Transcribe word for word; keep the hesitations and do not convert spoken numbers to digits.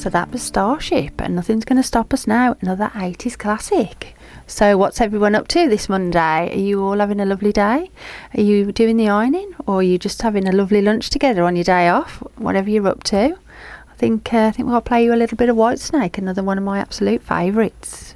So that was Starship, and Nothing's Gonna Stop Us Now, another eighties classic. So what's everyone up to this Monday? Are you all having a lovely day? Are you doing the ironing, or are you just having a lovely lunch together on your day off? Whatever you're up to. I think uh, I think we'll play you a little bit of Whitesnake, another one of my absolute favourites.